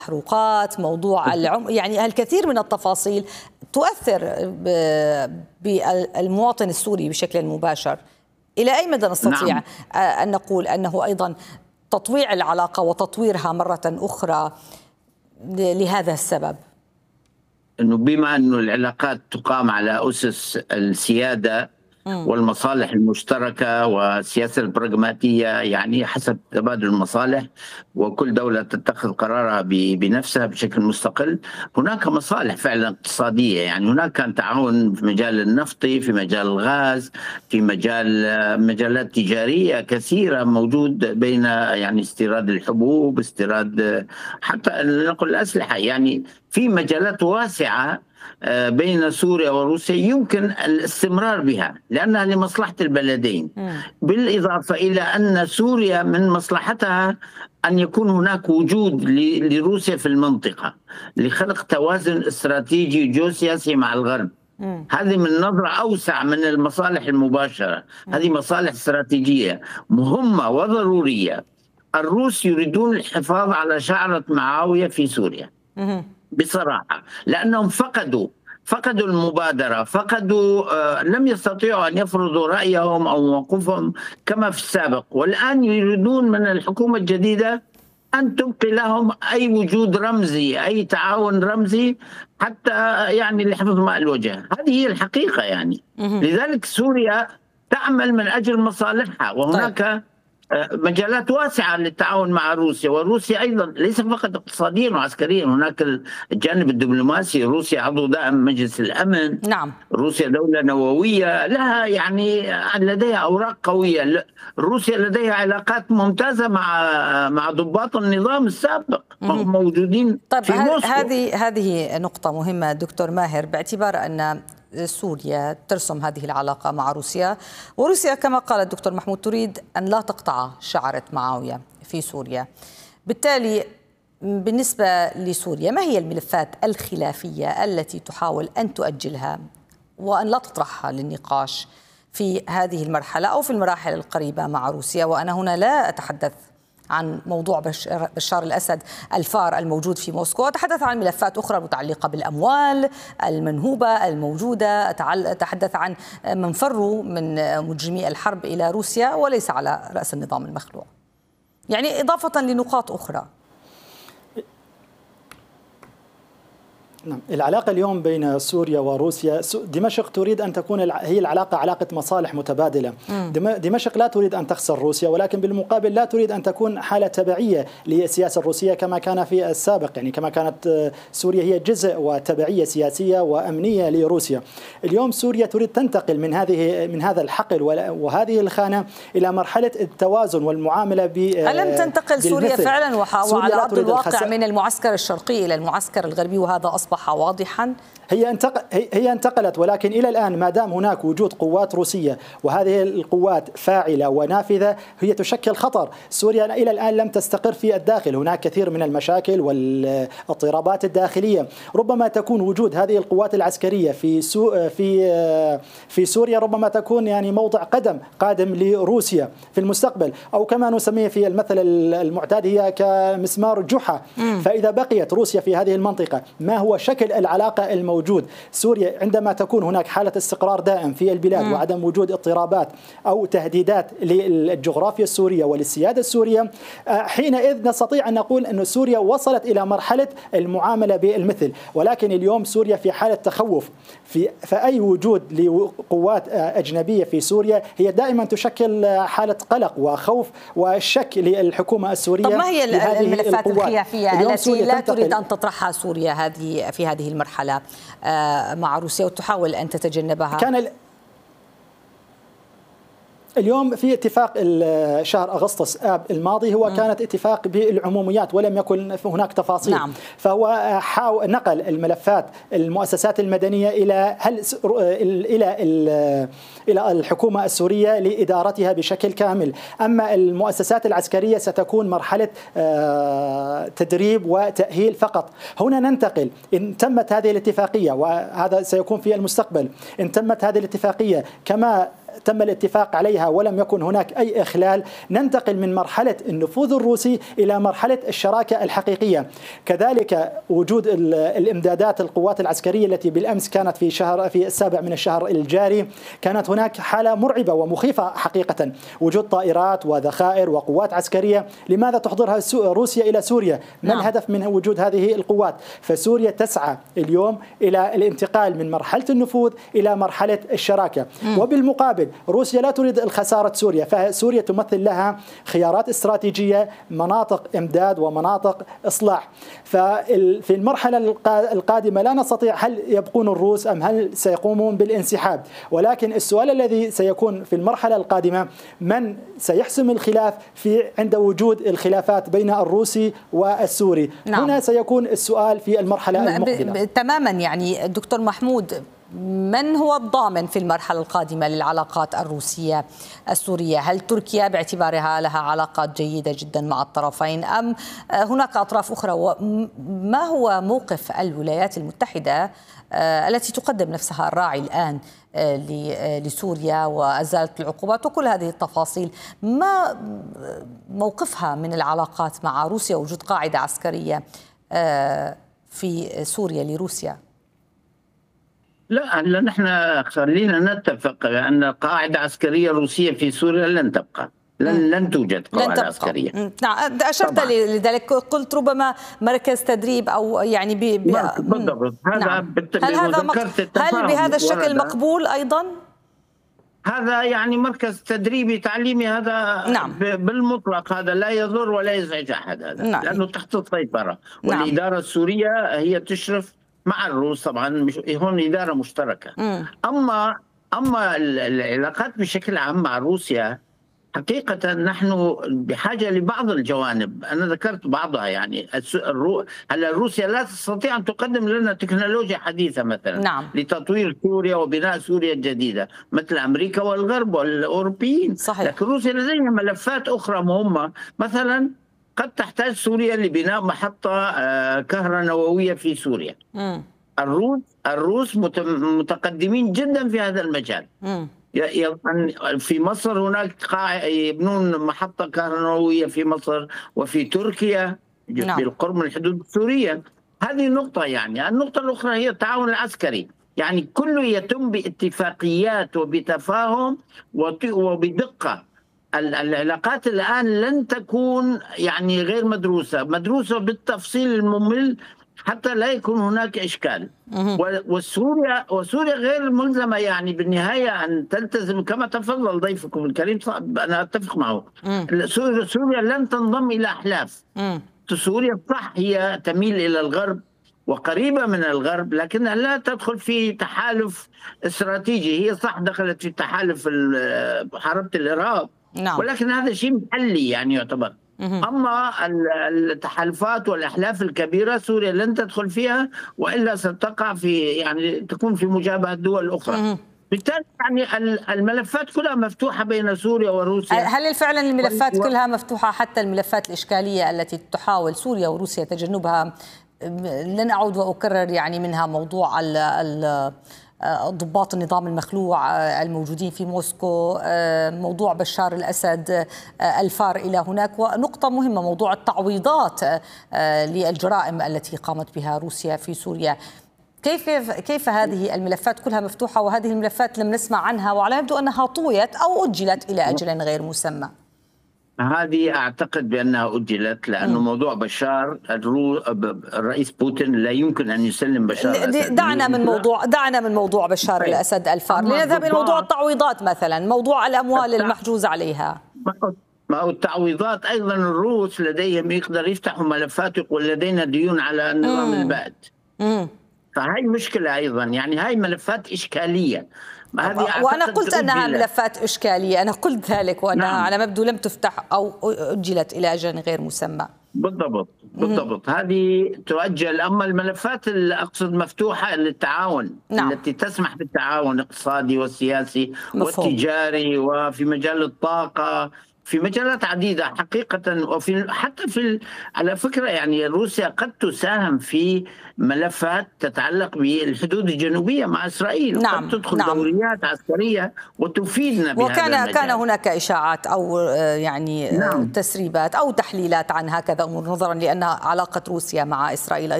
المحروقات، موضوع يعني الكثير من التفاصيل تؤثر بالمواطن السوري بشكل مباشر. إلى أي مدى نستطيع أن نقول أنه أيضا تطويع العلاقة وتطويرها مرة أخرى لهذا السبب؟ أنه بما أنه العلاقات تقام على أسس السيادة والمصالح المشتركة والسياسة البراغماتية، يعني حسب تبادل المصالح، وكل دولة تتخذ قرارها بنفسها بشكل مستقل. هناك مصالح فعلا اقتصادية، يعني هناك كان تعاون في مجال النفطي، في مجال الغاز، في مجالات تجارية كثيرة موجود بين يعني استيراد الحبوب، استيراد حتى نقول الأسلحة، يعني في مجالات واسعة بين سوريا وروسيا يمكن الاستمرار بها لأنها لمصلحة البلدين. بالإضافة إلى أن سوريا من مصلحتها أن يكون هناك وجود لروسيا في المنطقة لخلق توازن استراتيجي جيوسياسي مع الغرب. هذه من نظرة أوسع من المصالح المباشرة، هذه مصالح استراتيجية مهمة وضرورية. الروس يريدون الحفاظ على شعرة معاوية في سوريا بصراحة، لأنهم فقدوا المبادرة، لم يستطيعوا أن يفرضوا رأيهم أو موقفهم كما في السابق، والآن يريدون من الحكومة الجديدة أن تبقي لهم أي وجود رمزي، أي تعاون رمزي، حتى يعني لحفظ ماء الوجه. هذه هي الحقيقة يعني. لذلك سوريا تعمل من أجل مصالحها، وهناك مجالات واسعة للتعاون مع روسيا، وروسيا أيضا ليس فقط اقتصاديا وعسكريا، هناك الجانب الدبلوماسي. روسيا عضو دائم مجلس الأمن. روسيا دولة نووية، لها يعني لديها أوراق قوية. روسيا لديها علاقات ممتازة مع ضباط النظام السابق موجودين في موسكو. هذه نقطة مهمة دكتور ماهر، باعتبار أن سوريا ترسم هذه العلاقة مع روسيا، وروسيا كما قال الدكتور محمود تريد أن لا تقطع شعرة معاوية في سوريا. بالتالي بالنسبة لسوريا ما هي الملفات الخلافية التي تحاول أن تؤجلها وأن لا تطرحها للنقاش في هذه المرحلة أو في المراحل القريبة مع روسيا؟ وأنا هنا لا أتحدث عن موضوع بشار الأسد الفار الموجود في موسكو، أتحدث عن ملفات أخرى متعلقة بالأموال المنهوبة الموجودة، أتحدث عن من فروا من مجرمي الحرب إلى روسيا وليس على رأس النظام المخلوع، يعني إضافة لنقاط أخرى. نعم، العلاقة اليوم بين سوريا وروسيا، دمشق تريد أن تكون هي العلاقة علاقة مصالح متبادلة. دمشق لا تريد أن تخسر روسيا، ولكن بالمقابل لا تريد أن تكون حالة تبعية للسياسة الروسية كما كان في السابق، يعني كما كانت سوريا هي جزء وتبعية سياسية وأمنية لروسيا. اليوم سوريا تريد تنتقل من هذا الحقل وهذه الخانة إلى مرحلة التوازن والمعاملة ألم تنتقل سوريا فعلا وعلى أرض الواقع من المعسكر الشرقي إلى المعسكر الغربي، وهذا أصبح واضحا؟ هي انتقلت، ولكن إلى الآن ما دام هناك وجود قوات روسية وهذه القوات فاعلة ونافذة هي تشكل خطر. سوريا إلى الآن لم تستقر في الداخل، هناك كثير من المشاكل والاضطرابات الداخلية. ربما تكون وجود هذه القوات العسكرية في سوريا ربما تكون يعني موضع قادم لروسيا في المستقبل، أو كما نسميه في المثل المعتاد هي كمسمار جحا. فإذا بقيت روسيا في هذه المنطقة، ما هو شكل العلاقة الموجود؟ سوريا عندما تكون هناك حالة استقرار دائم في البلاد وعدم وجود اضطرابات أو تهديدات للجغرافيا السورية وللسيادة السورية، حينئذ نستطيع أن نقول أن سوريا وصلت إلى مرحلة المعاملة بالمثل. ولكن اليوم سوريا في حالة تخوف، فأي وجود لقوات أجنبية في سوريا هي دائما تشكل حالة قلق وخوف وشك للحكومة السورية. طب ما هي الملفات الخلافية التي لا تريد أن تطرحها سوريا في هذه المرحلة مع روسيا وتحاول أن تتجنبها؟ اليوم في اتفاق شهر أغسطس آب الماضي هو كانت اتفاق بالعموميات ولم يكن هناك تفاصيل. فهو نقل الملفات المؤسسات المدنية إلى الحكومة السورية لإدارتها بشكل كامل. أما المؤسسات العسكرية ستكون مرحلة تدريب وتأهيل فقط. هنا ننتقل إن تمت هذه الاتفاقية، وهذا سيكون في المستقبل، إن تمت هذه الاتفاقية كما تم الاتفاق عليها ولم يكن هناك أي إخلال، ننتقل من مرحلة النفوذ الروسي إلى مرحلة الشراكة الحقيقية. كذلك وجود الإمدادات القوات العسكرية التي بالأمس كانت في السابع من الشهر الجاري، كانت هناك حالة مرعبة ومخيفة حقيقة، وجود طائرات وذخائر وقوات عسكرية. لماذا تحضرها روسيا إلى سوريا؟ ما الهدف من وجود هذه القوات؟ فسوريا تسعى اليوم إلى الانتقال من مرحلة النفوذ إلى مرحلة الشراكة. وبالمقابل روسيا لا تريد الخسارة سوريا، فسوريا تمثل لها خيارات استراتيجية، مناطق إمداد ومناطق إصلاح. ففي المرحلة القادمة لا نستطيع هل يبقون الروس أم هل سيقومون بالانسحاب، ولكن السؤال الذي سيكون في المرحلة القادمة من سيحسم الخلاف عند وجود الخلافات بين الروسي والسوري. نعم. هنا سيكون السؤال في المرحلة المقبلة. تماما. يعني دكتور محمود، من هو الضامن في المرحلة القادمة للعلاقات الروسية السورية؟ هل تركيا باعتبارها لها علاقات جيدة جدا مع الطرفين أم هناك أطراف أخرى؟ وما هو موقف الولايات المتحدة التي تقدم نفسها الراعي الآن لسوريا وأزالت العقوبات وكل هذه التفاصيل؟ ما موقفها من العلاقات مع روسيا ووجود قاعدة عسكرية في سوريا لروسيا؟ لا نحن خلينا نتفق أن قاعدة عسكرية روسية في سوريا لن تبقى، لن توجد قاعدة عسكرية. نعم، أشرت لذلك، قلت ربما مركز تدريب أو يعني بالضبط. نعم. هل بهذا الشكل مقبول أيضا؟ هذا يعني مركز تدريبي تعليمي، هذا نعم. بالمطلق هذا لا يضر ولا يزعج أحد، هذا نعم. لأنه تحت السيطرة. والإدارة السورية هي تشرف مع الروس طبعا، مش هون إدارة مشتركة. أما العلاقات بشكل عام مع روسيا حقيقة نحن بحاجة لبعض الجوانب، أنا ذكرت بعضها. يعني هلا روسيا لا تستطيع أن تقدم لنا تكنولوجيا حديثة مثلا نعم. لتطوير سوريا وبناء سوريا الجديدة مثل أمريكا والغرب والأوروبيين. صحيح. لكن روسيا لديها ملفات أخرى مهمة، مثلا قد تحتاج سوريا لبناء محطة كهربائية في سوريا. الروس متقدمين جدا في هذا المجال. في مصر هناك يبنون محطة كهربائية في مصر وفي تركيا نعم. بالقرب من الحدود السورية. هذه نقطة. يعني النقطة الأخرى هي التعاون العسكري، يعني كله يتم باتفاقيات وبتفاهم وبدقة. العلاقات الآن لن تكون يعني غير مدروسة بالتفصيل الممل حتى لا يكون هناك إشكال. وسوريا غير ملزمة يعني بالنهاية أن تلتزم كما تفضل ضيفكم الكريم، أنا أتفق معه. سوريا لن تنضم إلى أحلاف. سوريا صح هي تميل إلى الغرب وقريبة من الغرب، لكنها لا تدخل في تحالف استراتيجي. هي صح دخلت في تحالف محاربة الإرهاب نعم. ولكن هذا شيء محلي يعني يعتبر. أما التحالفات والأحلاف الكبيرة سوريا لن تدخل فيها، وإلا ستقع في يعني تكون في مجابهة دول أخرى. بالتالي يعني الملفات كلها مفتوحة بين سوريا وروسيا. هل فعلا الملفات كلها مفتوحة، حتى الملفات الإشكالية التي تحاول سوريا وروسيا تجنبها؟ لن أعود وأكرر يعني منها موضوع ضباط النظام المخلوع الموجودين في موسكو، موضوع بشار الأسد الفار إلى هناك، ونقطة مهمة موضوع التعويضات للجرائم التي قامت بها روسيا في سوريا. كيف هذه الملفات كلها مفتوحة وهذه الملفات لم نسمع عنها وعلى يبدو أنها طويت أو أجلت إلى أجل غير مسمى؟ هذه أعتقد بأنها أجلت لأنه موضوع بشار الرئيس بوتين لا يمكن أن يسلم بشار الأسد. دعنا من موضوع بشار الأسد الفار، لنذهب إلى موضوع التعويضات مثلا، موضوع الأموال المحجوز عليها. ما هو التعويضات أيضا الروس لديهم يقدر يفتحوا ملفات يقول لدينا ديون على النظام البائد. فهي مشكلة أيضا، يعني هاي ملفات إشكالية. وأنا قلت أنها ملفات إشكالية، أنا قلت ذلك، وأنها نعم. على مبدو لم تفتح أو أجلت إلى أجل غير مسمى. بالضبط هذه تؤجل. أما الملفات اللي أقصد مفتوحة للتعاون نعم. التي تسمح بالتعاون الاقتصادي والسياسي مفهوم. والتجاري وفي مجال الطاقة في مجالات عديدة حقيقة، وفي حتى على فكرة يعني روسيا قد تساهم في ملفات تتعلق بالحدود الجنوبية مع إسرائيل. نعم، قد تدخل نعم. دوريات عسكرية وتفيدنا بهذا المجال. كان هناك إشاعات أو يعني نعم. تسريبات أو تحليلات عن هكذا أمور، نظرا لأن علاقة روسيا مع إسرائيل